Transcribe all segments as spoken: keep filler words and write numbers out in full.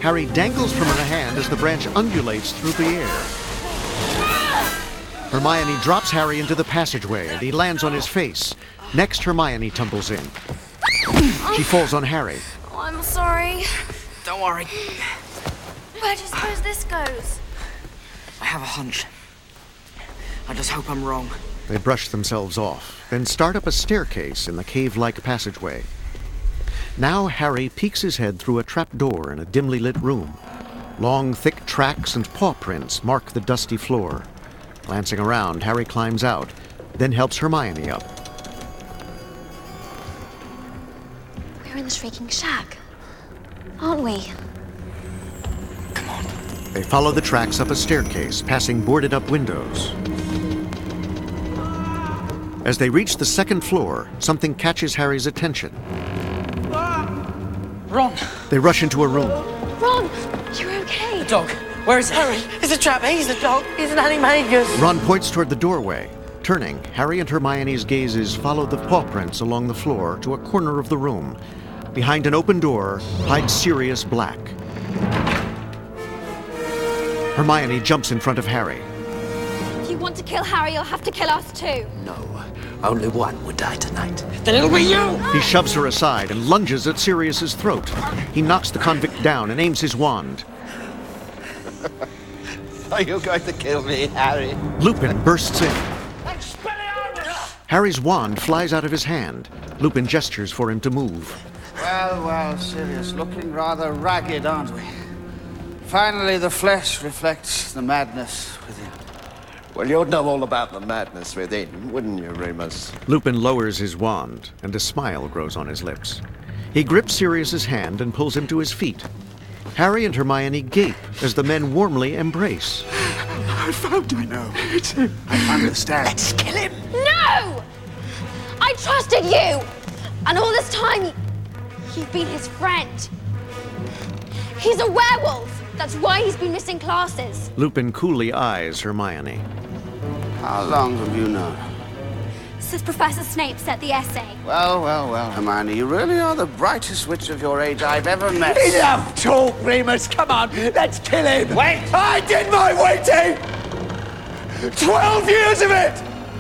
Harry dangles from her hand as the branch undulates through the air. Hermione drops Harry into the passageway, and he lands on his face. Next, Hermione tumbles in. She falls on Harry. Oh, I'm sorry. Don't worry. Where do you suppose this goes? I have a hunch. I just hope I'm wrong. They brush themselves off, then start up a staircase in the cave-like passageway. Now Harry peeks his head through a trap door in a dimly lit room. Long, thick tracks and paw prints mark the dusty floor. Glancing around, Harry climbs out, then helps Hermione up. We're in the Shrieking Shack, aren't we? Come on. They follow the tracks up a staircase, passing boarded-up windows. As they reach the second floor, something catches Harry's attention. Ron! They rush into a room. Ron, you're okay. The dog. Where is Harry? It's a trap. He's the dog. He's an animagus. Ron points toward the doorway. Turning, Harry and Hermione's gazes follow the paw prints along the floor to a corner of the room. Behind an open door hides Sirius Black. Hermione jumps in front of Harry. If you want to kill Harry, you'll have to kill us too. No, only one would die tonight. Then it'll be you! He shoves her aside and lunges at Sirius's throat. He knocks the convict down and aims his wand. Are you going to kill me, Harry? Lupin bursts in. Harry's wand flies out of his hand. Lupin gestures for him to move. Well, well, Sirius, looking rather ragged, aren't we? Finally, the flesh reflects the madness within. Well, you'd know all about the madness within, wouldn't you, Remus? Lupin lowers his wand, and a smile grows on his lips. He grips Sirius's hand and pulls him to his feet. Harry and Hermione gape as the men warmly embrace. I found him. I know. It's him. I understand. Let's kill him! No! I trusted you! And all this time, you've been his friend. He's a werewolf. That's why he's been missing classes. Lupin coolly eyes Hermione. How long have you known? Since Professor Snape set the essay. Well, well, well, Hermione, you really are the brightest witch of your age I've ever met. Enough talk, Remus. Come on, let's kill him. Wait! I did my waiting! Twelve years of it!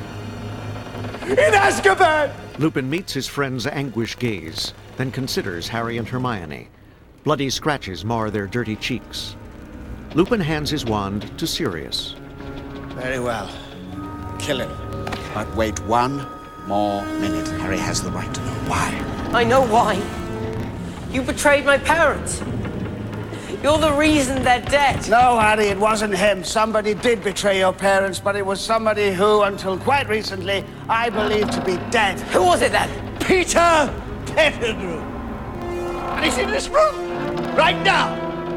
In Azkaban! Lupin meets his friend's anguished gaze, then considers Harry and Hermione. Bloody scratches mar their dirty cheeks. Lupin hands his wand to Sirius. Very well. Kill him. But wait one more minute. Harry has the right to know why. I know why. You betrayed my parents. You're the reason they're dead. No, Harry, it wasn't him. Somebody did betray your parents, but it was somebody who, until quite recently, I believed to be dead. Who was it then? Peter Pettigrew. And he's in this room right now.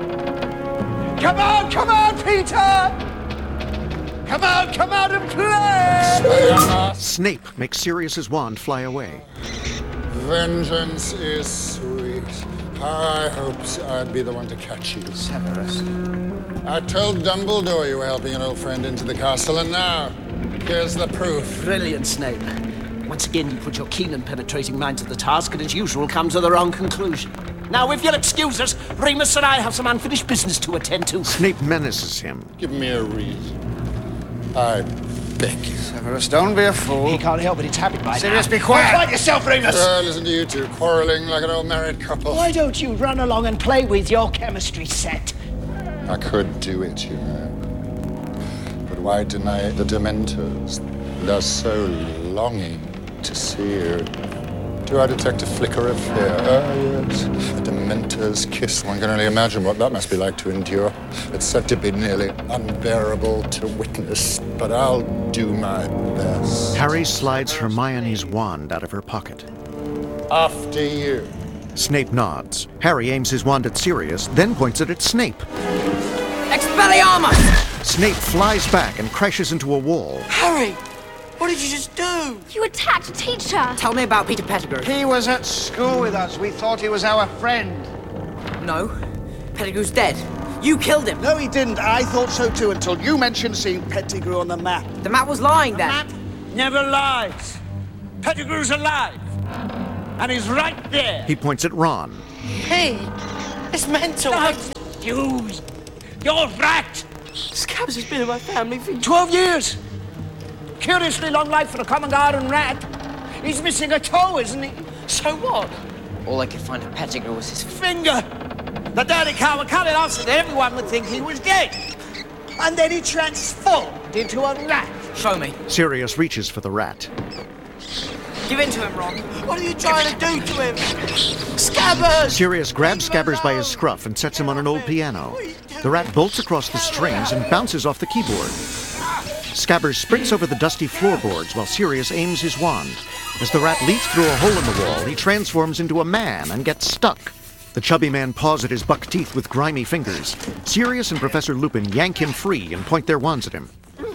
Come on, come on, Peter! Come on, come out and play! Snape makes Sirius's wand fly away. Vengeance is sweet. I hoped I'd be the one to catch you. Severus. I told Dumbledore you were helping an old friend into the castle, and now, here's the proof. Brilliant, Snape. Once again, you put your keen and penetrating mind to the task, and as usual, come to the wrong conclusion. Now, if you'll excuse us, Remus and I have some unfinished business to attend to. Snape menaces him. Give me a reason. I beg you. Severus, don't be a fool. He can't help it, it's happened by Sirius, now. be quiet! Quiet yourself, Remus! Uh, listen to you two, quarreling like an old married couple. Why don't you run along and play with your chemistry set? I could do it, you know. But why deny the Dementors? They're so longing to see you. Do I detect a flicker of fear? Ah, yes. The Dementor's kiss. One can only imagine what that must be like to endure. It's said to be nearly unbearable to witness, but I'll do my best. Harry slides Hermione's wand out of her pocket. After you. Snape nods. Harry aims his wand at Sirius, then points it at Snape. Expelliarmus! Snape flies back and crashes into a wall. Harry! What did you just do? You attacked a teacher. Tell me about Peter Pettigrew. He was at school with us. We thought he was our friend. No. Pettigrew's dead. You killed him. No, he didn't. I thought so too, until you mentioned seeing Pettigrew on the map. The map was lying then. Map never lies. Pettigrew's alive. And he's right there. He points at Ron. Hey, it's mental. No, You... You're rat! Scabs has been in my family for twelve years. Curiously long life for a common garden rat. He's missing a toe, isn't he? So what? All I could find of Pettigrew was his Finger. The dirty cow would cut it off so that everyone would think he was dead. And then he transformed into a rat. Show me. Sirius reaches for the rat. Give in to him, Ron. What are you trying to do to him? Scabbers! Sirius grabs Scabbers by his scruff and sets him on an old piano. The rat bolts across the strings and bounces off the keyboard. Scabbers sprints over the dusty floorboards while Sirius aims his wand. As the rat leaps through a hole in the wall, he transforms into a man and gets stuck. The chubby man paws at his buck teeth with grimy fingers. Sirius and Professor Lupin yank him free and point their wands at him.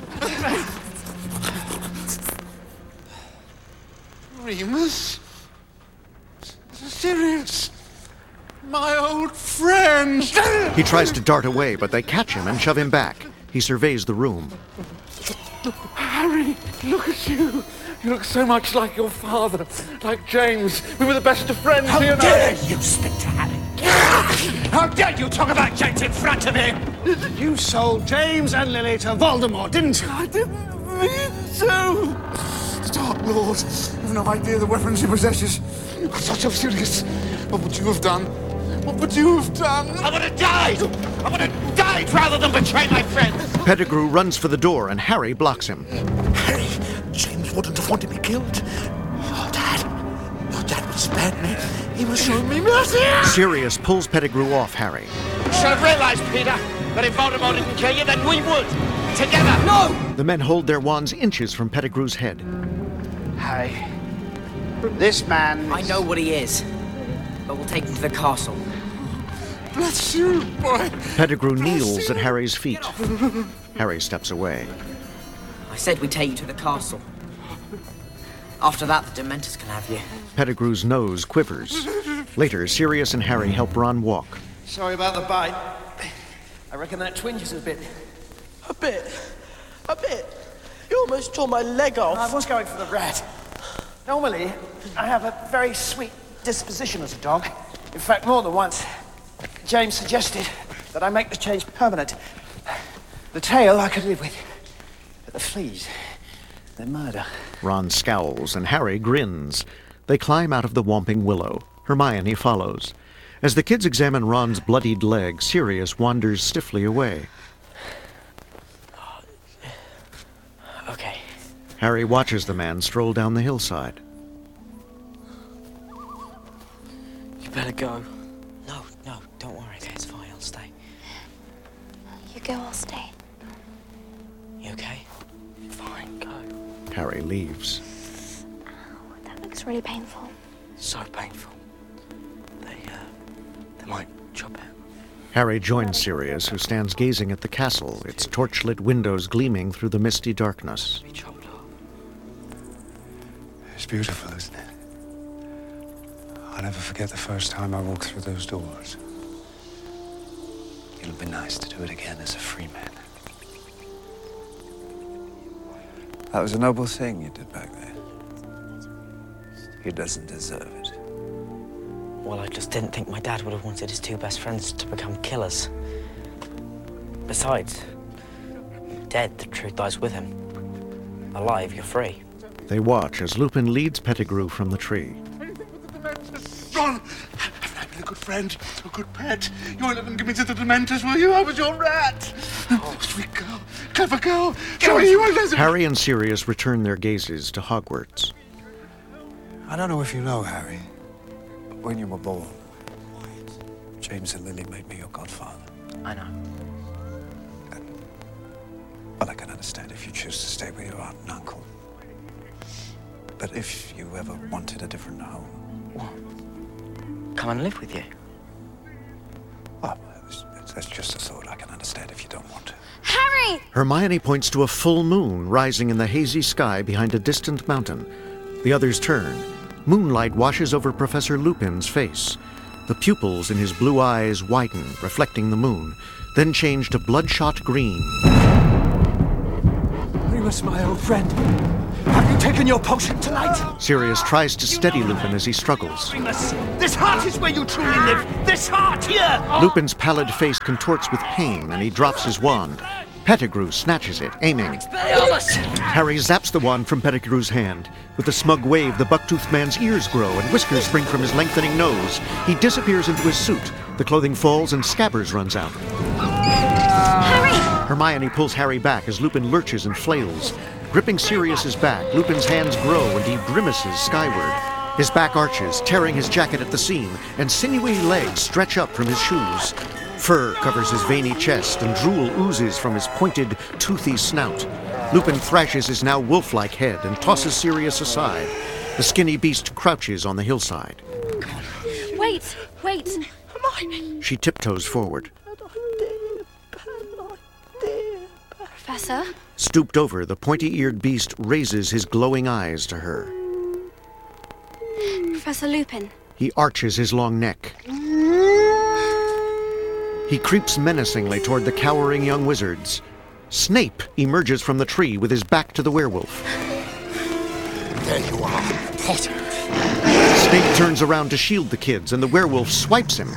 Remus? Sirius? My old friend! He tries to dart away, but they catch him and shove him back. He surveys the room. Harry, look at you. You look so much like your father, like James. We were the best of friends, How you know. dare you speak to Harry? How dare you talk about James in front of him? You sold James and Lily to Voldemort, didn't you? I didn't mean to. Dark Lord, you've no idea the weapons he possesses. I thought you were serious. What would you have done? What would you have done? I would have died! I would have died rather than betray my friends! Pettigrew runs for the door, and Harry blocks him. Harry, James wouldn't have wanted me killed. Your dad, your dad would spare me. He was showing me mercy. Sirius pulls Pettigrew off Harry. You should have realized, Peter, that if Voldemort didn't kill you, then we would! Together! No! The men hold their wands inches from Pettigrew's head. Harry, this man... I know what he is, but we'll take him to the castle. Bless you, boy. Pettigrew kneels at Harry's feet. Harry steps away. I said we'd take you to the castle. After that, the Dementors can have you. Pettigrew's nose quivers. Later, Sirius and Harry help Ron walk. Sorry about the bite. I reckon that twinges a bit. A bit. A bit. You almost tore my leg off. I was going for the rat. Normally, I have a very sweet disposition as a dog. In fact, more than once, James suggested that I make the change permanent. The tail I could live with, but the fleas, they're murder. Ron scowls, and Harry grins. They climb out of the Whomping Willow. Hermione follows. As the kids examine Ron's bloodied leg, Sirius wanders stiffly away. Okay. Harry watches the man stroll down the hillside. You better go. No, no, don't worry. Okay, it's fine. I'll stay. You go, I'll stay. You okay? Fine, go. Harry leaves. Ow, that looks really painful. So painful. They, uh, they might chop it. Harry joins Sirius, who stands gazing at the castle, its torchlit windows gleaming through the misty darkness. Be chopped off. It's beautiful, isn't it? I'll never forget the first time I walked through those doors. It'll be nice to do it again as a free man. That was a noble thing you did back there. He doesn't deserve it. Well, I just didn't think my dad would have wanted his two best friends to become killers. Besides, dead, the truth dies with him. Alive, you're free. They watch as Lupin leads Pettigrew from the tree. Ron, haven't I been a good friend, a good pet? You won't let them give me to the Dementors, will you? I was your rat. Oh, sweet girl, clever girl. Show me you won't let them... Harry and Sirius return their gazes to Hogwarts. I don't know if you know, Harry, but when you were born, James and Lily made me your godfather. I know. Well, I can understand if you choose to stay with your aunt and uncle. But if you ever wanted a different home... What? Come and live with you? Well, it's, it's, that's just a thought. I can understand if you don't want to. Harry! Hermione points to a full moon rising in the hazy sky behind a distant mountain. The others turn. Moonlight washes over Professor Lupin's face. The pupils in his blue eyes widen, reflecting the moon, then change to bloodshot green. Remus, my old friend. Have you taken your potion tonight? Sirius tries to steady Lupin as he struggles. This heart is where you truly live. This heart here! Lupin's pallid face contorts with pain, and he drops his wand. Pettigrew snatches it, aiming. Harry zaps the wand from Pettigrew's hand. With a smug wave, the buck-toothed man's ears grow and whiskers spring from his lengthening nose. He disappears into his suit. The clothing falls and Scabbers runs out. Harry! Hermione pulls Harry back as Lupin lurches and flails. Gripping Sirius's back, Lupin's hands grow and he grimaces skyward. His back arches, tearing his jacket at the seam, and sinewy legs stretch up from his shoes. Fur covers his veiny chest, and drool oozes from his pointed, toothy snout. Lupin thrashes his now wolf-like head and tosses Sirius aside. The skinny beast crouches on the hillside. Wait, wait. Hermione. She tiptoes forward. Professor? Stooped over, the pointy-eared beast raises his glowing eyes to her. Professor Lupin. He arches his long neck. He creeps menacingly toward the cowering young wizards. Snape emerges from the tree with his back to the werewolf. There you are, Potter. Snape turns around to shield the kids, and the werewolf swipes him.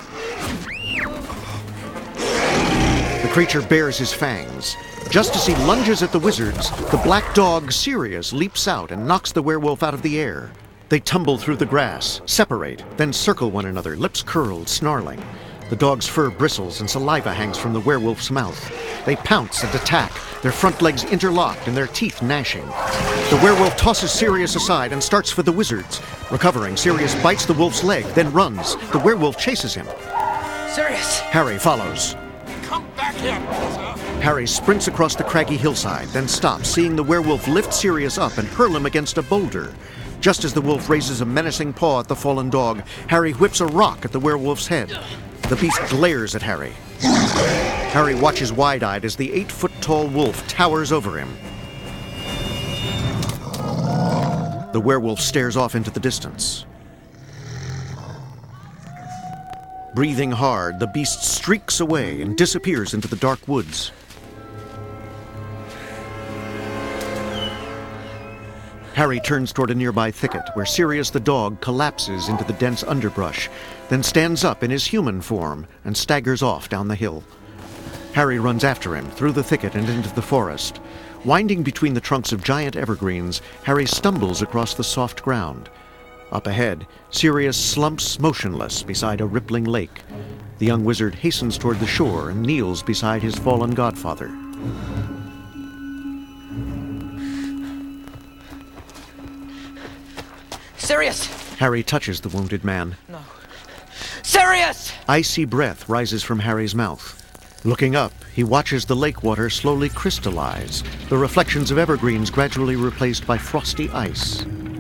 The creature bares his fangs. Just as he lunges at the wizards, the black dog Sirius leaps out and knocks the werewolf out of the air. They tumble through the grass, separate, then circle one another, lips curled, snarling. The dog's fur bristles and saliva hangs from the werewolf's mouth. They pounce and attack, their front legs interlocked and their teeth gnashing. The werewolf tosses Sirius aside and starts for the wizards. Recovering, Sirius bites the wolf's leg, then runs. The werewolf chases him. Sirius! Harry follows. Come back here, Potter. Harry sprints across the craggy hillside, then stops, seeing the werewolf lift Sirius up and hurl him against a boulder. Just as the wolf raises a menacing paw at the fallen dog, Harry whips a rock at the werewolf's head. The beast glares at Harry. Harry watches wide-eyed as the eight-foot-tall wolf towers over him. The werewolf stares off into the distance. Breathing hard, the beast streaks away and disappears into the dark woods. Harry turns toward a nearby thicket where Sirius the dog collapses into the dense underbrush, then stands up in his human form and staggers off down the hill. Harry runs after him through the thicket and into the forest. Winding between the trunks of giant evergreens, Harry stumbles across the soft ground. Up ahead, Sirius slumps motionless beside a rippling lake. The young wizard hastens toward the shore and kneels beside his fallen godfather. Sirius! Harry touches the wounded man. No. Sirius! Icy breath rises from Harry's mouth. Looking up, he watches the lake water slowly crystallize, the reflections of evergreens gradually replaced by frosty ice.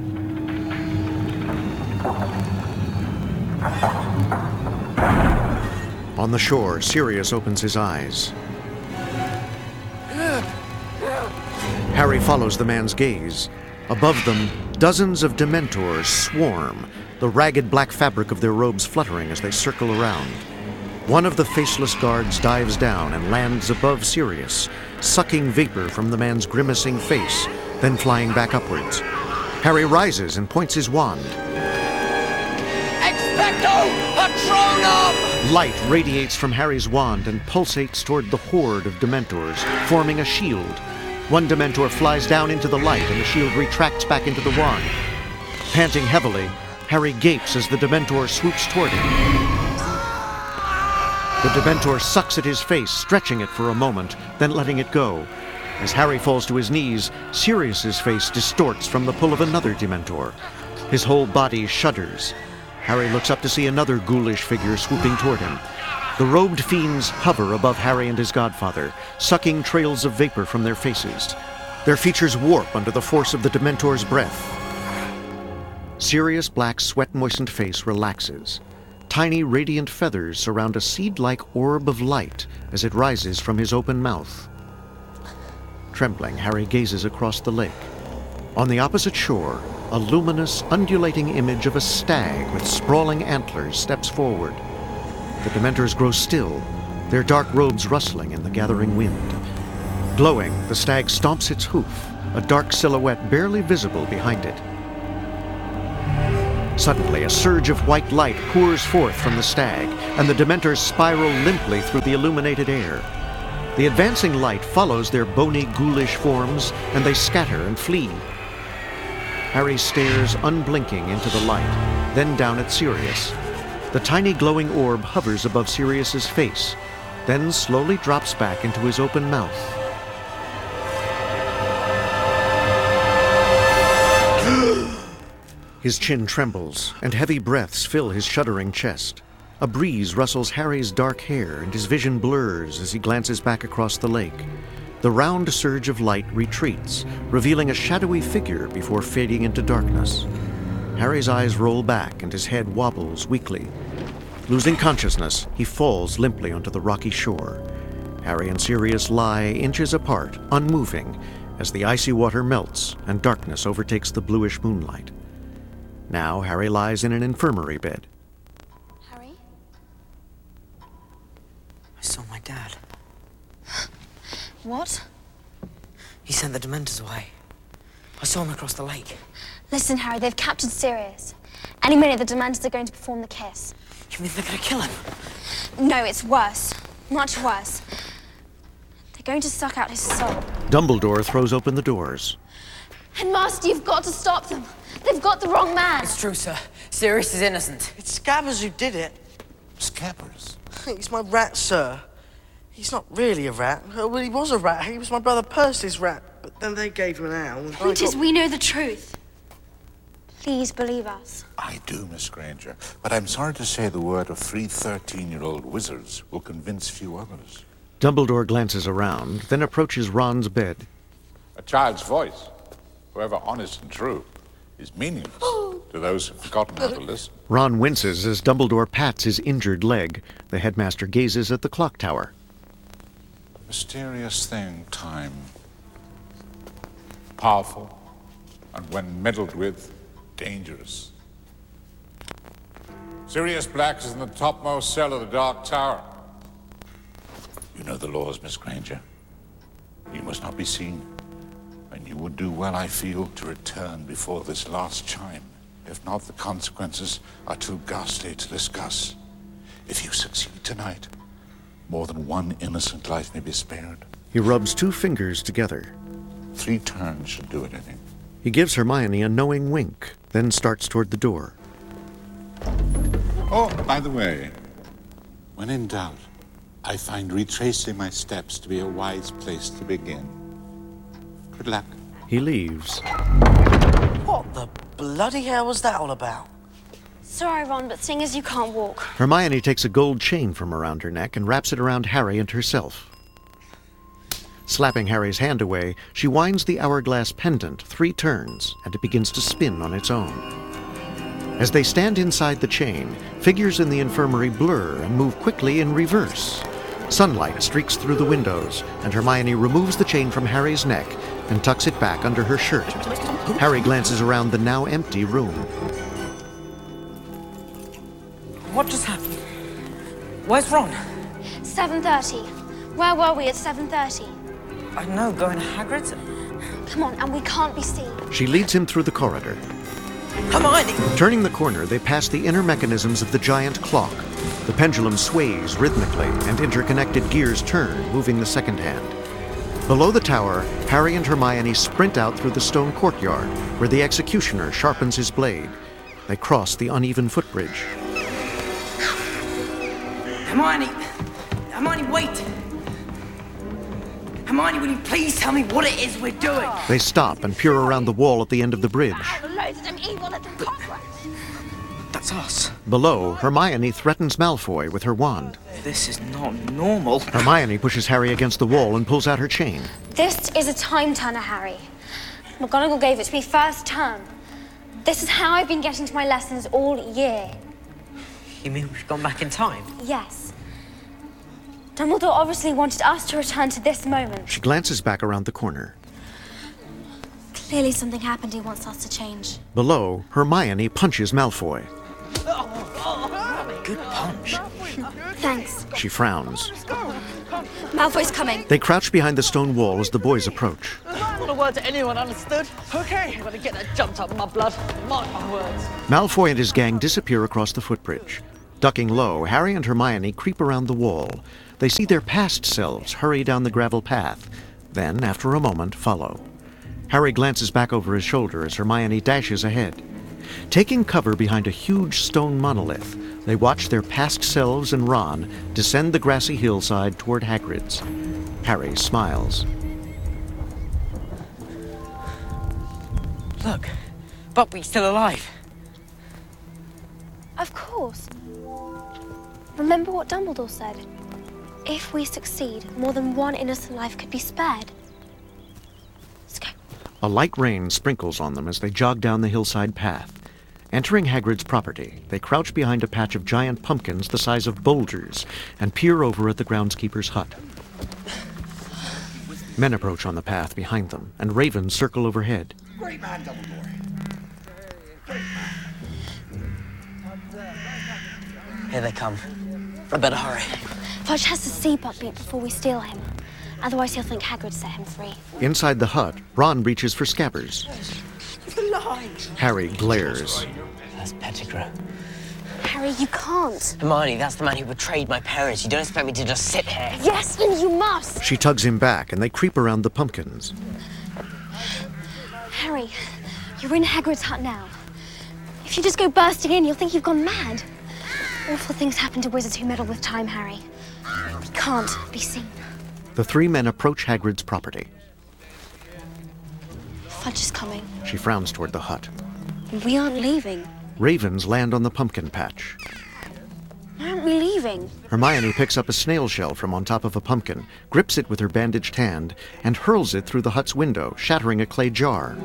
On the shore, Sirius opens his eyes. Harry follows the man's gaze. Above them, dozens of Dementors swarm, the ragged black fabric of their robes fluttering as they circle around. One of the faceless guards dives down and lands above Sirius, sucking vapor from the man's grimacing face, then flying back upwards. Harry rises and points his wand. Expecto Patronum! Light radiates from Harry's wand and pulsates toward the horde of Dementors, forming a shield. One Dementor flies down into the light and the shield retracts back into the wand. Panting heavily, Harry gapes as the Dementor swoops toward him. The Dementor sucks at his face, stretching it for a moment, then letting it go. As Harry falls to his knees, Sirius's face distorts from the pull of another Dementor. His whole body shudders. Harry looks up to see another ghoulish figure swooping toward him. The robed fiends hover above Harry and his godfather, sucking trails of vapor from their faces. Their features warp under the force of the Dementor's breath. Sirius Black's sweat-moistened face relaxes. Tiny radiant feathers surround a seed-like orb of light as it rises from his open mouth. Trembling, Harry gazes across the lake. On the opposite shore, a luminous, undulating image of a stag with sprawling antlers steps forward. The Dementors grow still, their dark robes rustling in the gathering wind. Glowing, the stag stomps its hoof. a dark silhouette barely visible behind it. Suddenly, a surge of white light pours forth from the stag, and the Dementors spiral limply through the illuminated air. The advancing light follows their bony, ghoulish forms, and they scatter and flee. Harry stares unblinking into the light, then down at Sirius. The tiny glowing orb hovers above Sirius's face, then slowly drops back into his open mouth. His chin trembles, and heavy breaths fill his shuddering chest. A breeze rustles Harry's dark hair, and his vision blurs as he glances back across the lake. The round surge of light retreats, revealing a shadowy figure before fading into darkness. Harry's eyes roll back, and his head wobbles weakly. Losing consciousness, he falls limply onto the rocky shore. Harry and Sirius lie inches apart, unmoving, as the icy water melts and darkness overtakes the bluish moonlight. Now Harry lies in an infirmary bed. Harry? I saw my dad. What? He sent the Dementors away. I saw him across the lake. Listen, Harry, they've captured Sirius. Any minute the Dementors are going to perform the kiss. You mean they're going to kill him? No, it's worse. Much worse. They're going to suck out his soul. Dumbledore throws open the doors. Headmaster, you've got to stop them. They've got the wrong man. It's true, sir. Sirius is innocent. It's Scabbers who did it. Scabbers? He's my rat, sir. He's not really a rat. Oh, well, he was a rat. He was my brother Percy's rat. But then they gave him an owl. The point is, we know the truth. Please believe us. I do, Miss Granger. But I'm sorry to say the word of three thirteen-year-old wizards will convince few others. Dumbledore glances around, then approaches Ron's bed. A child's voice, however honest and true, is meaningless to those who've forgotten how to listen. Ron winces as Dumbledore pats his injured leg. The headmaster gazes at the clock tower. Mysterious thing, time. Powerful, and when meddled with, dangerous. Sirius Black is in the topmost cell of the Dark Tower. You know the laws, Miss Granger. You must not be seen. And you would do well, I feel, to return before this last chime. If not, the consequences are too ghastly to discuss. If you succeed tonight, more than one innocent life may be spared. He rubs two fingers together. Three turns should do it, I think. He gives Hermione a knowing wink, then starts toward the door. Oh, by the way, when in doubt, I find retracing my steps to be a wise place to begin. Good luck. He leaves. What the bloody hell was that all about? Sorry, Ron, but seeing as you can't walk. Hermione takes a gold chain from around her neck and wraps it around Harry and herself. Slapping Harry's hand away, she winds the hourglass pendant three turns, and it begins to spin on its own. As they stand inside the chain, figures in the infirmary blur and move quickly in reverse. Sunlight streaks through the windows, and Hermione removes the chain from Harry's neck and tucks it back under her shirt. Harry glances around the now empty room. What just happened? Where's Ron? seven thirty. Where were we at seven thirty? I know, going to Hagrid's. Come on, and we can't be seen. She leads him through the corridor. Hermione! Turning the corner, they pass the inner mechanisms of the giant clock. The pendulum sways rhythmically, and interconnected gears turn, moving the second hand. Below the tower, Harry and Hermione sprint out through the stone courtyard, where the executioner sharpens his blade. They cross the uneven footbridge. Hermione! Hermione, wait! Hermione, will you please tell me what it is we're doing? They stop and peer around the wall at the end of the bridge. That's us. Below, Hermione threatens Malfoy with her wand. This is not normal. Hermione pushes Harry against the wall and pulls out her chain. This is a time turner, Harry. McGonagall gave it to me first term. This is how I've been getting to my lessons all year. You mean we've gone back in time? Yes. Dumbledore obviously wanted us to return to this moment. She glances back around the corner. Clearly something happened he wants us to change. Below, Hermione punches Malfoy. Good punch. Thanks. She frowns. Malfoy's coming. They crouch behind the stone wall as the boys approach. Not a word to anyone, understood? Okay. I'm gonna get that jumped up in my blood. Mark my words. Malfoy and his gang disappear across the footbridge. Ducking low, Harry and Hermione creep around the wall. They see their past selves hurry down the gravel path, then, after a moment, follow. Harry glances back over his shoulder as Hermione dashes ahead. Taking cover behind a huge stone monolith, they watch their past selves and Ron descend the grassy hillside toward Hagrid's. Harry smiles. Look, Buckbeak's still alive. Of course. Remember what Dumbledore said? If we succeed, more than one innocent life could be spared. Let's go. A light rain sprinkles on them as they jog down the hillside path. Entering Hagrid's property, they crouch behind a patch of giant pumpkins the size of boulders and peer over at the groundskeeper's hut. Men approach on the path behind them, and ravens circle overhead. Great man, Dumbledore. Great man. Here they come. I better hurry. Fudge has to see Buckbeak before we steal him. Otherwise he'll think Hagrid set him free. Inside the hut, Ron reaches for Scabbers. He's alive. Harry glares. That's Pettigrew. Harry, you can't. Hermione, that's the man who betrayed my parents. You don't expect me to just sit here. Yes, and you must. She tugs him back, and they creep around the pumpkins. Harry, you're in Hagrid's hut now. If you just go bursting in, you'll think you've gone mad. Awful things happen to wizards who meddle with time, Harry. We can't be seen. The three men approach Hagrid's property. Fudge is coming. She frowns toward the hut. We aren't leaving. Ravens land on the pumpkin patch. Why aren't we leaving? Hermione picks up a snail shell from on top of a pumpkin, grips it with her bandaged hand, and hurls it through the hut's window, shattering a clay jar.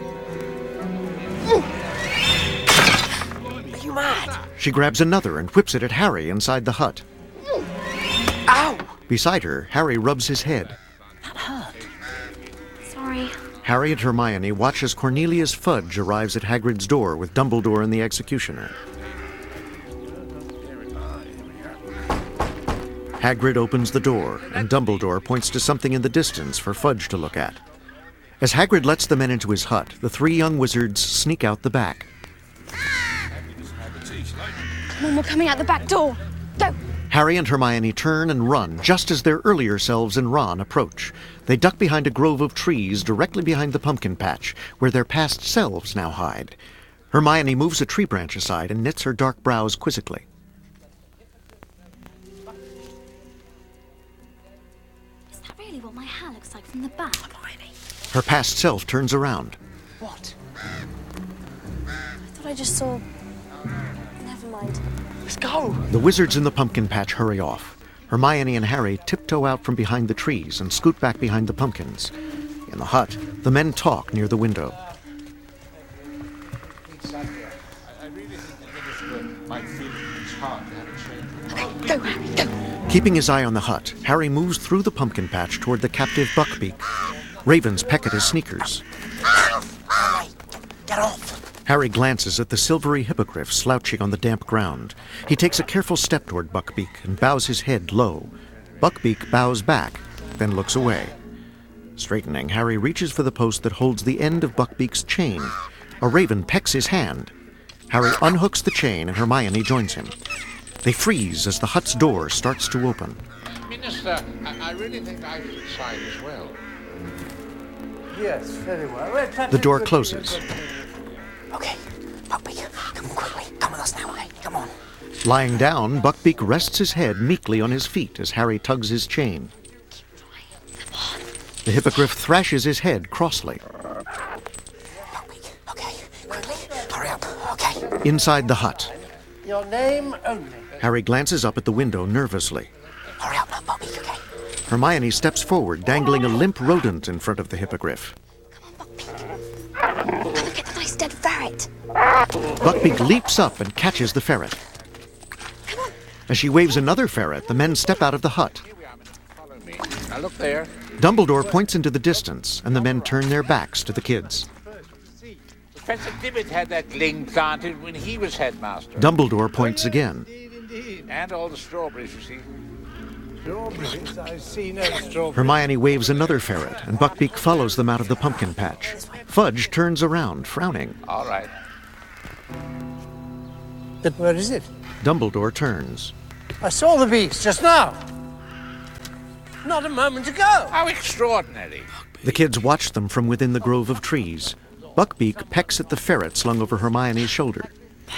Are you mad? She grabs another and whips it at Harry inside the hut. Ow! Beside her, Harry rubs his head. That hurt. Sorry. Harry and Hermione watch as Cornelius Fudge arrives at Hagrid's door with Dumbledore and the executioner. Hagrid opens the door, and Dumbledore points to something in the distance for Fudge to look at. As Hagrid lets the men into his hut, the three young wizards sneak out the back. Come on, we're coming out the back door. Go! Harry and Hermione turn and run just as their earlier selves and Ron approach. They duck behind a grove of trees directly behind the pumpkin patch, where their past selves now hide. Hermione moves a tree branch aside and knits her dark brows quizzically. Is that really what my hair looks like from the back? Hermione. Her past self turns around. What? I thought I just saw... Never mind. Let's go. The wizards in the pumpkin patch hurry off. Hermione and Harry tiptoe out from behind the trees and scoot back behind the pumpkins. In the hut, the men talk near the window. Go, Harry, go. Keeping his eye on the hut, Harry moves through the pumpkin patch toward the captive Buckbeak. Ravens peck at his sneakers. Get off! Harry glances at the silvery hippogriff slouching on the damp ground. He takes a careful step toward Buckbeak and bows his head low. Buckbeak bows back, then looks away. Straightening, Harry reaches for the post that holds the end of Buckbeak's chain. A raven pecks his hand. Harry unhooks the chain and Hermione joins him. They freeze as the hut's door starts to open. Minister, I, I really think I should sign as well. Yes, very well. The door closes. Okay, Buckbeak, come quickly. Come with us now, eh? Come on. Lying down, Buckbeak rests his head meekly on his feet as Harry tugs his chain. The hippogriff thrashes his head crossly. Buckbeak, okay, quickly. Hurry up, okay. Inside the hut, Your name only. Harry glances up at the window nervously. Hurry up now, Buckbeak, okay? Hermione steps forward, dangling a limp rodent in front of the hippogriff. Look at the nice dead ferret. Buckbeak leaps up and catches the ferret. As she waves another ferret, the men step out of the hut. Follow me. Now look there. Dumbledore points into the distance, and the men turn their backs to the kids. Professor Dibbit had that ling planted when he was headmaster. Dumbledore points again. And all the strawberries, you see. Strawberries? I see no strawberries. Hermione waves another ferret, and Buckbeak follows them out of the pumpkin patch. Fudge turns around, frowning. All right. But where is it? Dumbledore turns. I saw the beast just now. Not a moment ago. How extraordinary. The kids watch them from within the grove of trees. Buckbeak pecks at the ferret slung over Hermione's shoulder.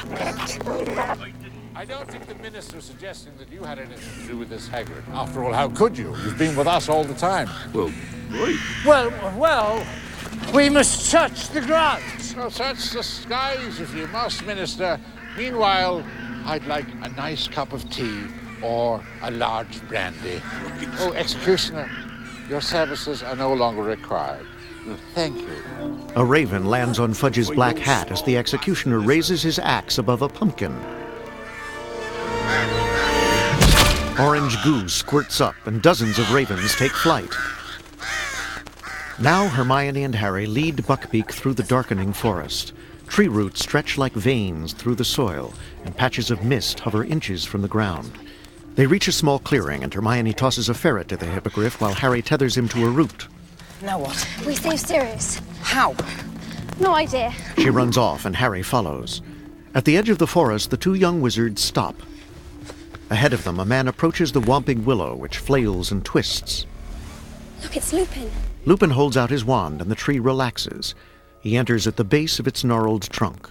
I don't think the minister's suggesting that you had anything to do with this, Hagrid. After all, how could you? You've been with us all the time. Well, right. Well, well, we must search the grounds. Well, search the skies if you must, Minister. Meanwhile, I'd like a nice cup of tea or a large brandy. Oh, Executioner, your services are no longer required. Thank you. A raven lands on Fudge's black hat as the executioner raises his axe above a pumpkin. Orange goo squirts up, and dozens of ravens take flight. Now Hermione and Harry lead Buckbeak through the darkening forest. Tree roots stretch like veins through the soil, and patches of mist hover inches from the ground. They reach a small clearing, and Hermione tosses a ferret to the hippogriff while Harry tethers him to a root. Now what? We save Sirius. How? No idea. She runs off, and Harry follows. At the edge of the forest, the two young wizards stop. Ahead of them, a man approaches the Whomping Willow, which flails and twists. Look, it's Lupin. Lupin holds out his wand, and the tree relaxes. He enters at the base of its gnarled trunk.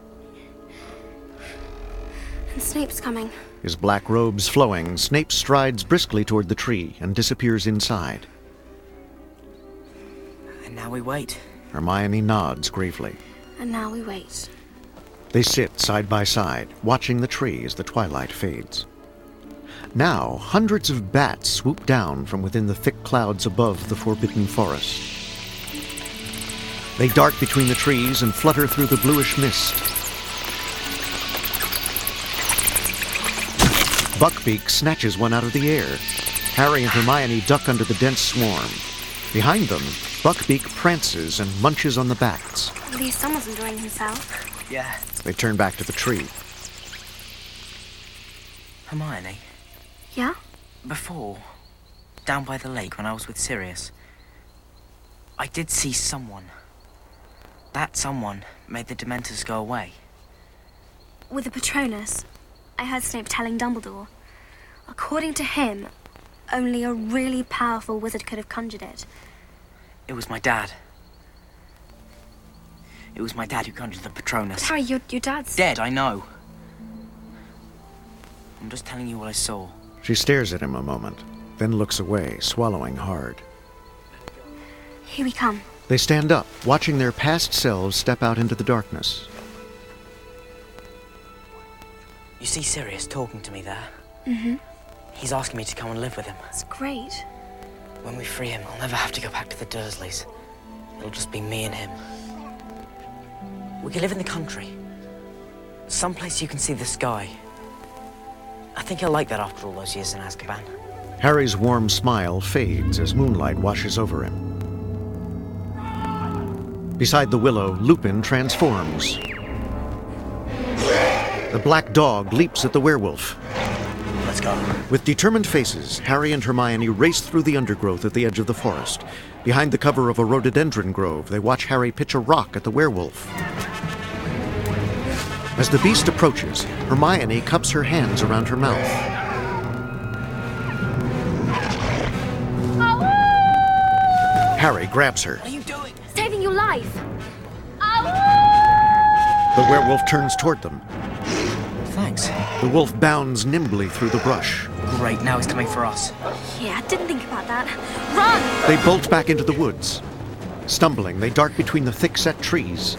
And Snape's coming. His black robes flowing, Snape strides briskly toward the tree and disappears inside. And now we wait. Hermione nods gravely. And now we wait. They sit side by side, watching the tree as the twilight fades. Now, hundreds of bats swoop down from within the thick clouds above the forbidden forest. They dart between the trees and flutter through the bluish mist. Buckbeak snatches one out of the air. Harry and Hermione duck under the dense swarm. Behind them, Buckbeak prances and munches on the bats. At least someone's enjoying himself. Yeah. They turn back to the tree. Hermione, Yeah? before, down by the lake when I was with Sirius, I did see someone. That someone made the Dementors go away. With the Patronus, I heard Snape telling Dumbledore. According to him, only a really powerful wizard could have conjured it. It was my dad. It was my dad who conjured the Patronus. Harry, your, your dad's... Dead, I know. I'm just telling you what I saw. She stares at him a moment, then looks away, swallowing hard. Here we come. They stand up, watching their past selves step out into the darkness. You see Sirius talking to me there? Mm-hmm. He's asking me to come and live with him. That's great. When we free him, I'll never have to go back to the Dursleys. It'll just be me and him. We can live in the country. Someplace you can see the sky. I think he'll like that after all those years in Azkaban. Harry's warm smile fades as moonlight washes over him. Beside the willow, Lupin transforms. The black dog leaps at the werewolf. Let's go. With determined faces, Harry and Hermione race through the undergrowth at the edge of the forest. Behind the cover of a rhododendron grove, they watch Harry pitch a rock at the werewolf. As the beast approaches, Hermione cups her hands around her mouth. Harry grabs her. What are you doing? Saving your life. The werewolf turns toward them. Thanks. The wolf bounds nimbly through the brush. Great, now he's coming for us. Yeah, I didn't think about that. Run! They bolt back into the woods. Stumbling, they dart between the thick-set trees.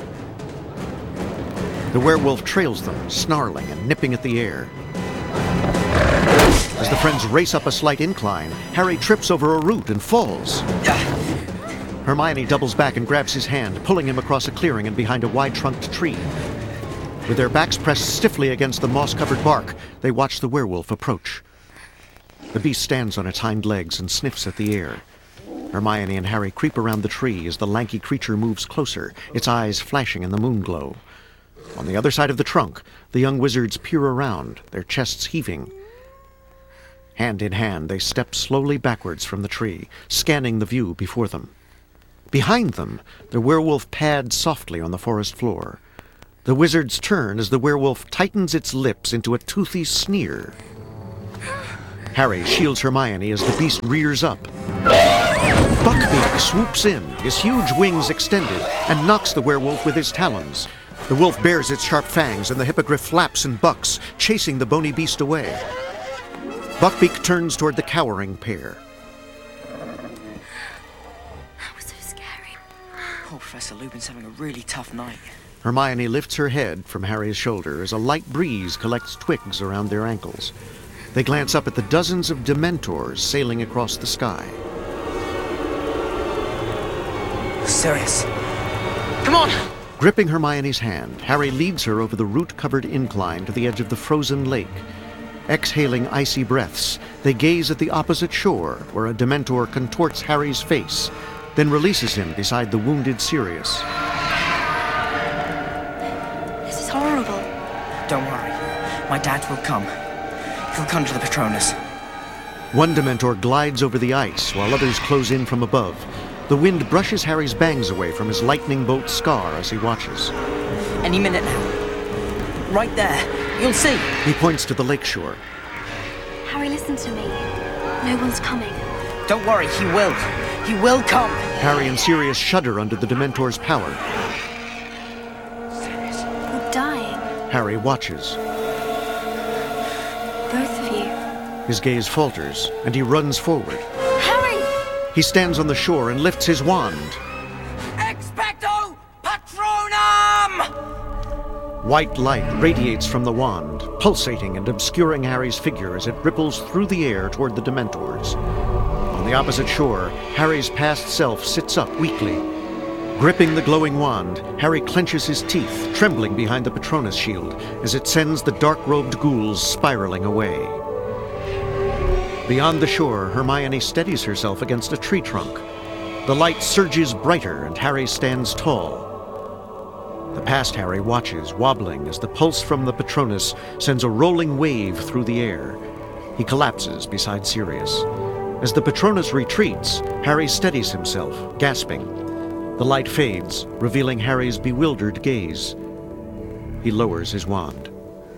The werewolf trails them, snarling and nipping at the air. As the friends race up a slight incline, Harry trips over a root and falls. Hermione doubles back and grabs his hand, pulling him across a clearing and behind a wide-trunked tree. With their backs pressed stiffly against the moss-covered bark, they watch the werewolf approach. The beast stands on its hind legs and sniffs at the air. Hermione and Harry creep around the tree as the lanky creature moves closer, its eyes flashing in the moonglow. On the other side of the trunk, the young wizards peer around, their chests heaving. Hand in hand, they step slowly backwards from the tree, scanning the view before them. Behind them, the werewolf pads softly on the forest floor. The wizards turn as the werewolf tightens its lips into a toothy sneer. Harry shields Hermione as the beast rears up. Buckbeak swoops in, his huge wings extended, and knocks the werewolf with his talons. The wolf bares its sharp fangs, and the hippogriff flaps and bucks, chasing the bony beast away. Buckbeak turns toward the cowering pair. That was so scary. Oh, Professor Lupin's having a really tough night. Hermione lifts her head from Harry's shoulder as a light breeze collects twigs around their ankles. They glance up at the dozens of Dementors sailing across the sky. Sirius! Come on! Gripping Hermione's hand, Harry leads her over the root-covered incline to the edge of the frozen lake. Exhaling icy breaths, they gaze at the opposite shore, where a Dementor contorts Harry's face, then releases him beside the wounded Sirius. This is horrible. Don't worry. My dad will come. He'll conjure the Patronus. One Dementor glides over the ice, while others close in from above. The wind brushes Harry's bangs away from his lightning bolt scar as he watches. Any minute now. Right there. You'll see. He points to the lakeshore. Harry, listen to me. No one's coming. Don't worry, he will. He will come. Harry and Sirius shudder under the Dementor's power. You're dying. Harry watches. Both of you. His gaze falters, and he runs forward. Harry! He stands on the shore and lifts his wand. Expecto Patronum! White light radiates from the wand, pulsating and obscuring Harry's figure as it ripples through the air toward the Dementors. On the opposite shore, Harry's past self sits up weakly. Gripping the glowing wand, Harry clenches his teeth, trembling behind the Patronus shield as it sends the dark-robed ghouls spiraling away. Beyond the shore, Hermione steadies herself against a tree trunk. The light surges brighter, and Harry stands tall. The past Harry watches, wobbling as the pulse from the Patronus sends a rolling wave through the air. He collapses beside Sirius. As the Patronus retreats, Harry steadies himself, gasping. The light fades, revealing Harry's bewildered gaze. He lowers his wand.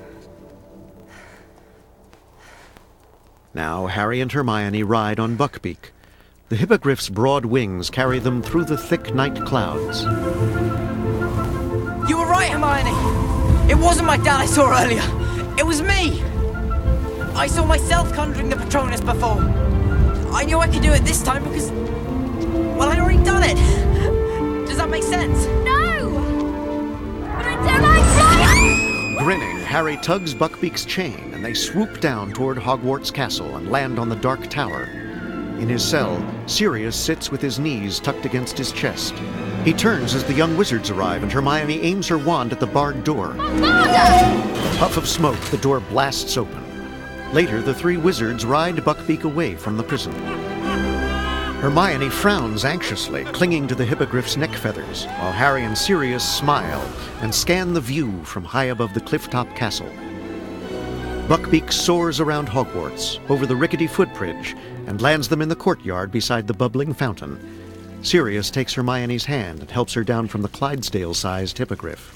Now Harry and Hermione ride on Buckbeak. The hippogriff's broad wings carry them through the thick night clouds. You were right, Hermione. It wasn't my dad I saw earlier. It was me. I saw myself conjuring the Patronus before. I knew I could do it this time because, well, I'd already done it. Does that make sense? No! But I don't like flying! Grinning, Harry tugs Buckbeak's chain, and they swoop down toward Hogwarts Castle and land on the Dark Tower. In his cell, Sirius sits with his knees tucked against his chest. He turns as the young wizards arrive, and Hermione aims her wand at the barred door. A puff of smoke, the door blasts open. Later, the three wizards ride Buckbeak away from the prison. Hermione frowns anxiously, clinging to the hippogriff's neck feathers, while Harry and Sirius smile and scan the view from high above the clifftop castle. Buckbeak soars around Hogwarts, over the rickety footbridge, and lands them in the courtyard beside the bubbling fountain. Sirius takes Hermione's hand and helps her down from the Clydesdale-sized hippogriff.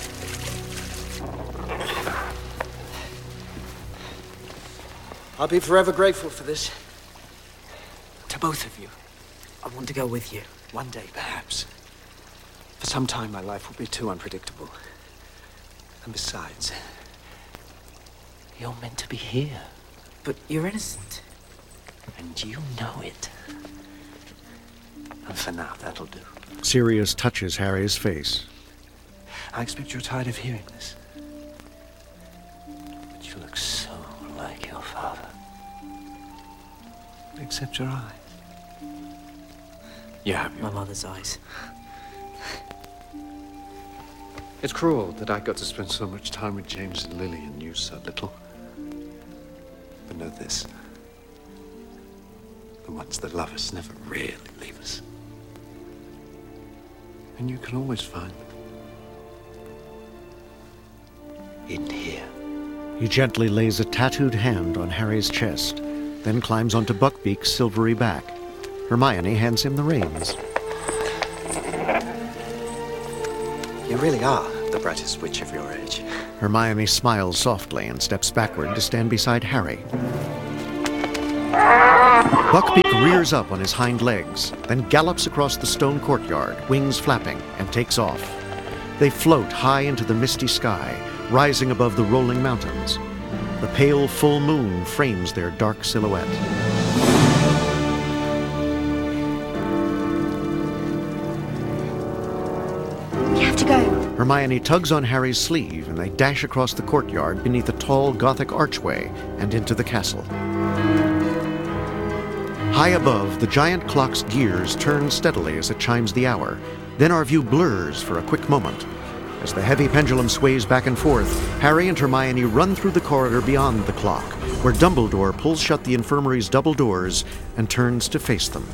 I'll be forever grateful for this. To both of you. I want to go with you. One day, perhaps. For some time, my life will be too unpredictable. And besides, you're meant to be here. But you're innocent. And you know it. And for now, that'll do. Sirius touches Harry's face. I expect you're tired of hearing this. But you look so like your father. Except your eyes. You have my mother's eyes. It's cruel that I got to spend so much time with James and Lily and you so little. But know this. The ones that love us never really leave us. And you can always find them. In here. He gently lays a tattooed hand on Harry's chest. then climbs onto Buckbeak's silvery back. Hermione hands him the reins. You really are the brightest witch of your age. Hermione smiles softly and steps backward to stand beside Harry. Buckbeak rears up on his hind legs, then gallops across the stone courtyard, wings flapping, and takes off. They float high into the misty sky, rising above the rolling mountains. The pale full moon frames their dark silhouette. We have to go. Hermione tugs on Harry's sleeve, and they dash across the courtyard beneath a tall Gothic archway and into the castle. High above, the giant clock's gears turn steadily as it chimes the hour. Then our view blurs for a quick moment. As the heavy pendulum sways back and forth, Harry and Hermione run through the corridor beyond the clock, where Dumbledore pulls shut the infirmary's double doors and turns to face them.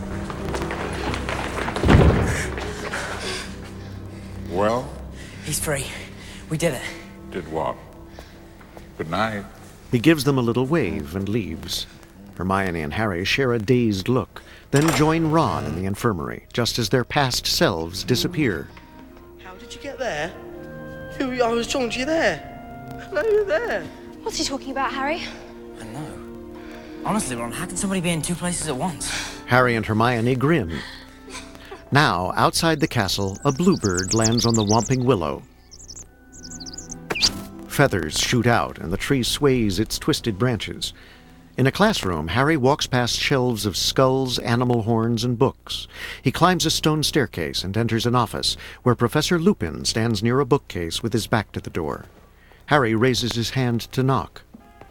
Well? He's free. We did it. Did what? Good night. He gives them a little wave and leaves. Hermione and Harry share a dazed look, then join Ron in the infirmary, just as their past selves disappear. How did you get there? You, I was talking to you there. No, you're there. What's he talking about, Harry? I know. Honestly, Ron, how can somebody be in two places at once? Harry and Hermione grin. Now, outside the castle, a bluebird lands on the Whomping Willow. Feathers shoot out, and the tree sways its twisted branches. In a classroom, Harry walks past shelves of skulls, animal horns, and books. He climbs a stone staircase and enters an office, where Professor Lupin stands near a bookcase with his back to the door. Harry raises his hand to knock.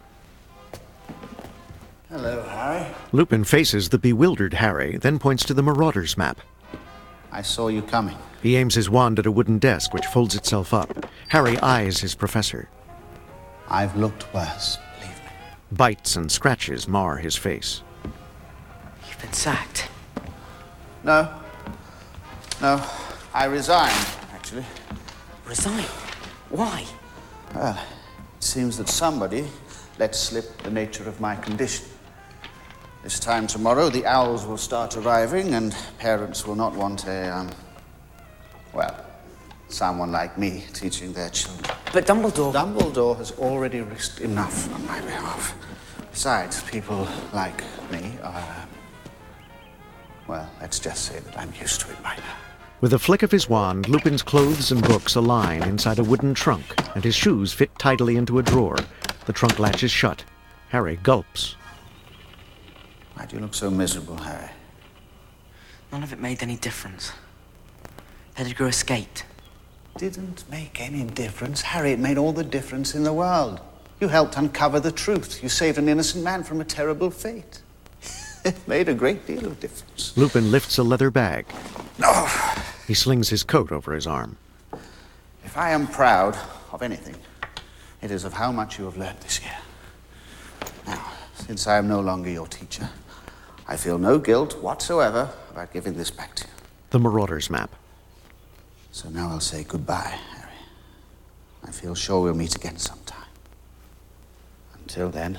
Hello, Harry. Lupin faces the bewildered Harry, then points to the Marauders map. I saw you coming. He aims his wand at a wooden desk, which folds itself up. Harry eyes his professor. I've looked worse. Bites and scratches mar his face. You've been sacked. No. No. I resigned, actually. Resign? Why? Well, it seems that somebody let slip the nature of my condition. This time tomorrow, the owls will start arriving, and parents will not want a, um, well, someone like me teaching their children. But Dumbledore... Dumbledore has already risked enough on my behalf. Besides, people like me are... Well, let's just say that I'm used to it by now. With a flick of his wand, Lupin's clothes and books align inside a wooden trunk, and his shoes fit tidily into a drawer. The trunk latches shut. Harry gulps. Why do you look so miserable, Harry? None of it made any difference. Pettigrew escaped. Didn't make any difference. Harry, it made all the difference in the world. You helped uncover the truth. You saved an innocent man from a terrible fate. It made a great deal of difference. Lupin lifts a leather bag. Oh. He slings his coat over his arm. If I am proud of anything, it is of how much you have learned this year. Now, since I am no longer your teacher, I feel no guilt whatsoever about giving this back to you. The Marauders map. So now I'll say goodbye, Harry. I feel sure we'll meet again sometime. Until then,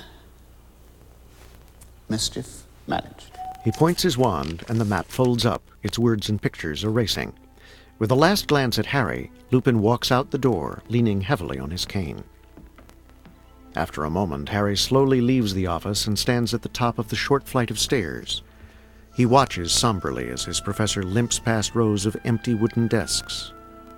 mischief managed. He points his wand, and the map folds up, its words and pictures erasing. With a last glance at Harry, Lupin walks out the door, leaning heavily on his cane. After a moment, Harry slowly leaves the office and stands at the top of the short flight of stairs. He watches somberly as his professor limps past rows of empty wooden desks.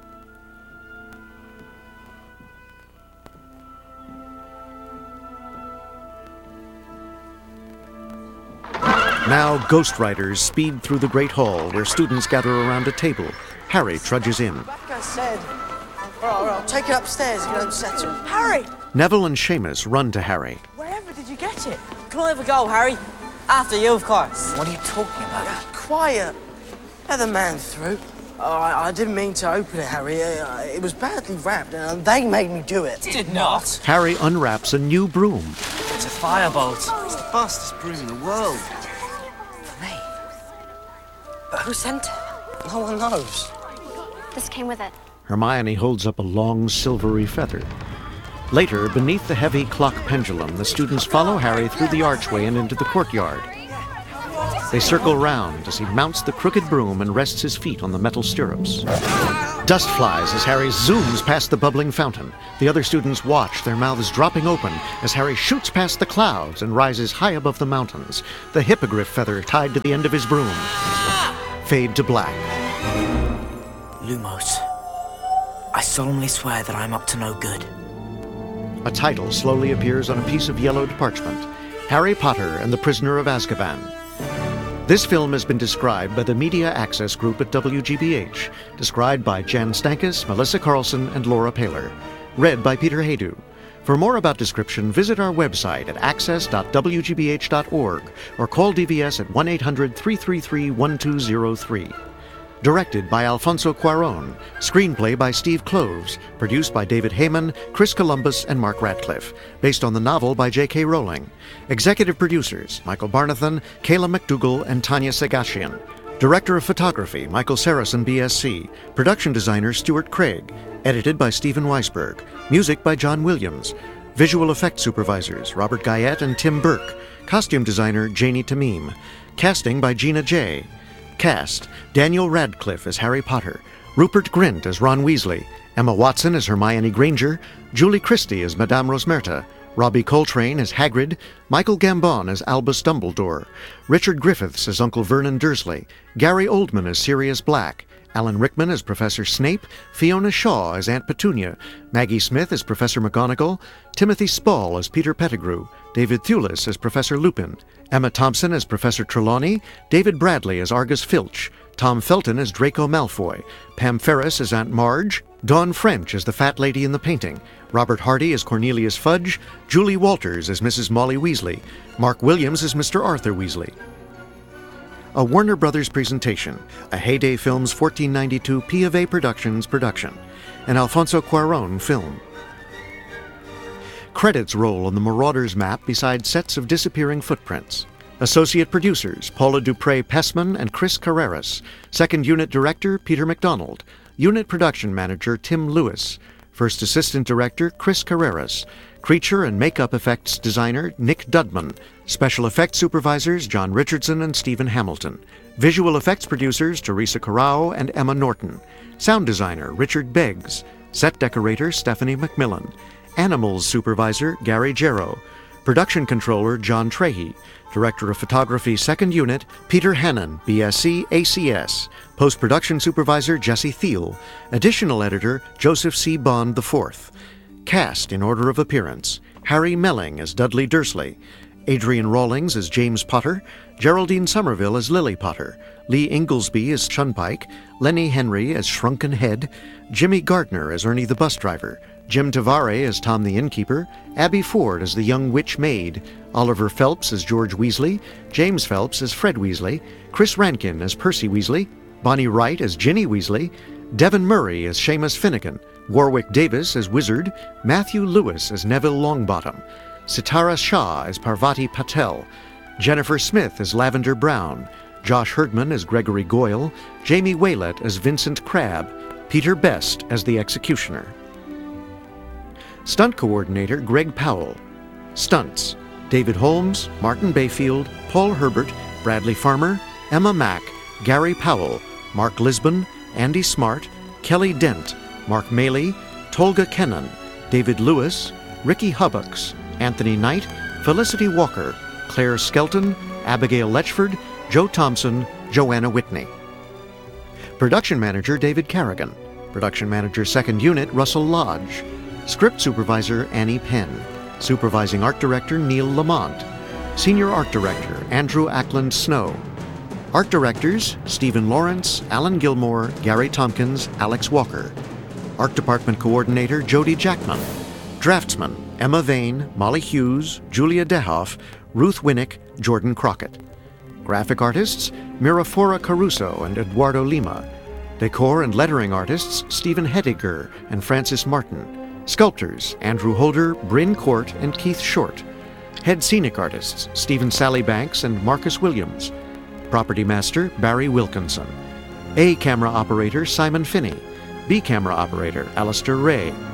Now, ghostwriters speed through the great hall where students gather around a table. Harry trudges in. Like I said. All right, all right, I'll take it upstairs if you don't settle. Harry! Neville and Seamus run to Harry. Wherever did you get it? Come over, go, Harry. After you, of course. What are you talking about? Quiet. Let the man through. Oh, I, I didn't mean to open it, Harry. Uh, it was badly wrapped, and they made me do it. Did not. Harry unwraps a new broom. It's a firebolt. It's the fastest broom in the world. For me? But who sent it? No one knows. This came with it. Hermione holds up a long silvery feather. Later, beneath the heavy clock pendulum, the students follow Harry through the archway and into the courtyard. They circle round as he mounts the crooked broom and rests his feet on the metal stirrups. Dust flies as Harry zooms past the bubbling fountain. The other students watch, their mouths dropping open, as Harry shoots past the clouds and rises high above the mountains, the hippogriff feather tied to the end of his broom. Fade to black. Lumos, I solemnly swear that I'm up to no good. A title slowly appears on a piece of yellowed parchment. Harry Potter and the Prisoner of Azkaban. This film has been described by the Media Access Group at W G B H, described by Jan Stankus, Melissa Carlson, and Laura Paler. Read by Peter Haydu. For more about description, visit our website at access dot w g b h dot org or call D V S at one eight hundred, three three three, one two zero three. Directed by Alfonso Cuarón. Screenplay by Steve Kloves. Produced by David Heyman, Chris Columbus, and Mark Radcliffe. Based on the novel by J K Rowling. Executive producers Michael Barnathan, Kayla McDougall, and Tanya Sagashian. Director of Photography Michael Saracen, B S C. Production designer Stuart Craig. Edited by Stephen Weisberg. Music by John Williams. Visual effects supervisors Robert Guyette and Tim Burke. Costume designer Janie Tamim. Casting by Gina J. Cast: Daniel Radcliffe as Harry Potter, Rupert Grint as Ron Weasley, Emma Watson as Hermione Granger, Julie Christie as Madame Rosmerta, Robbie Coltrane as Hagrid, Michael Gambon as Albus Dumbledore, Richard Griffiths as Uncle Vernon Dursley, Gary Oldman as Sirius Black, Alan Rickman as Professor Snape, Fiona Shaw as Aunt Petunia, Maggie Smith as Professor McGonagall, Timothy Spall as Peter Pettigrew, David Thewlis as Professor Lupin, Emma Thompson as Professor Trelawney, David Bradley as Argus Filch, Tom Felton as Draco Malfoy, Pam Ferris as Aunt Marge, Dawn French as the fat lady in the painting, Robert Hardy as Cornelius Fudge, Julie Walters as Missus Molly Weasley, Mark Williams as Mister Arthur Weasley. A Warner Brothers presentation, a Heyday Films fourteen ninety-two P of A Productions production, an Alfonso Cuarón film. Credits roll on the Marauders map beside sets of disappearing footprints. Associate producers Paula Dupre-Pessman and Chris Carreras. Second Unit Director Peter McDonald. Unit Production Manager Tim Lewis. First Assistant Director Chris Carreras. Creature and Makeup Effects Designer Nick Dudman. Special Effects Supervisors John Richardson and Stephen Hamilton. Visual Effects Producers Teresa Corrao and Emma Norton. Sound Designer Richard Beggs. Set Decorator Stephanie McMillan. Animals Supervisor Gary Jarrow. Production Controller John Trahey. Director of Photography Second Unit Peter Hannon, B S c A C S. Post-Production Supervisor Jesse Thiel. Additional Editor Joseph C. Bond the fourth. Cast in order of appearance: Harry Melling as Dudley Dursley, Adrian Rawlings as James Potter, Geraldine Somerville as Lily Potter, Lee Inglesby as Shunpike, Lenny Henry as Shrunken Head, Jimmy Gardner as Ernie the bus driver, Jim Tavare as Tom the innkeeper, Abby Ford as the young witch maid, Oliver Phelps as George Weasley, James Phelps as Fred Weasley, Chris Rankin as Percy Weasley, Bonnie Wright as Ginny Weasley, Devon Murray as Seamus Finnegan, Warwick Davis as Wizard, Matthew Lewis as Neville Longbottom, Sitara Shah as Parvati Patel, Jennifer Smith as Lavender Brown, Josh Herdman as Gregory Goyle, Jamie Waylett as Vincent Crabbe, Peter Best as the Executioner. Stunt Coordinator Greg Powell. Stunts: David Holmes, Martin Bayfield, Paul Herbert, Bradley Farmer, Emma Mack, Gary Powell, Mark Lisbon, Andy Smart, Kelly Dent, Mark Maley, Tolga Kennan, David Lewis, Ricky Hubbucks, Anthony Knight, Felicity Walker, Claire Skelton, Abigail Letchford, Joe Thompson, Joanna Whitney. Production Manager David Carrigan. Production Manager Second Unit Russell Lodge. Script Supervisor Annie Penn. Supervising Art Director Neil Lamont. Senior Art Director Andrew Ackland Snow. Art Directors Stephen Lawrence, Alan Gilmore, Gary Tompkins, Alex Walker. Art Department Coordinator Jody Jackman. Draftsman Emma Vane, Molly Hughes, Julia Dehoff, Ruth Winnick, Jordan Crockett. Graphic Artists Mirafora Caruso and Eduardo Lima. Decor and Lettering Artists Stephen Hediger and Francis Martin. Sculptors Andrew Holder, Bryn Court, and Keith Short. Head Scenic Artists Stephen Sallybanks and Marcus Williams. Property Master Barry Wilkinson. A Camera Operator Simon Finney. B Camera Operator Alistair Ray.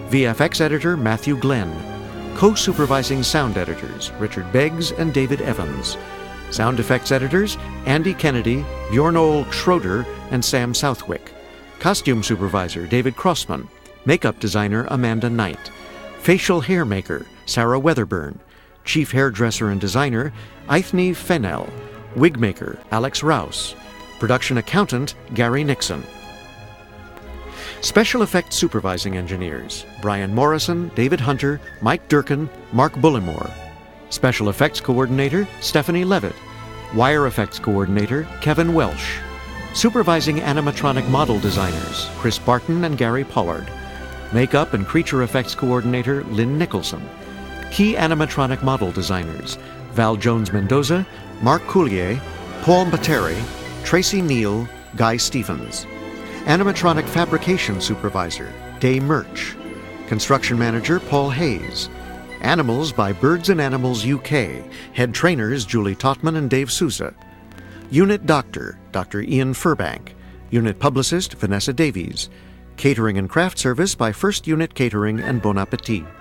V F X editor Matthew Glenn. Co-supervising sound editors Richard Beggs and David Evans. Sound effects editors Andy Kennedy, Bjorn-Ole Schroeder, and Sam Southwick. Costume supervisor David Crossman. Makeup designer Amanda Knight. Facial hair maker Sarah Weatherburn. Chief hairdresser and designer Ithne Fennell. Wig maker Alex Rouse. Production accountant Gary Nixon. Special effects supervising engineers Brian Morrison, David Hunter, Mike Durkin, Mark Bullimore. Special effects coordinator Stephanie Levitt. Wire effects coordinator Kevin Welsh. Supervising animatronic model designers Chris Barton and Gary Pollard. Makeup and creature effects coordinator Lynn Nicholson. Key animatronic model designers Val Jones Mendoza, Mark Coulier, Paul Materi, Tracy Neal, Guy Stephens. Animatronic fabrication supervisor Day Murch. Construction manager Paul Hayes. Animals by Birds and Animals U K. Head trainers Julie Totman and Dave Souza. Unit doctor Doctor Ian Furbank. Unit publicist Vanessa Davies. Catering and craft service by First Unit Catering and Bon Appetit.